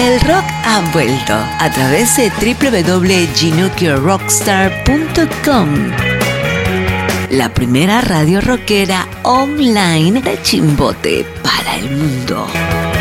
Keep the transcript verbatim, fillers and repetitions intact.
El rock ha vuelto a través de doble u doble u doble u punto ginocchio rockstar punto com, la primera radio rockera online de Chimbote para el mundo.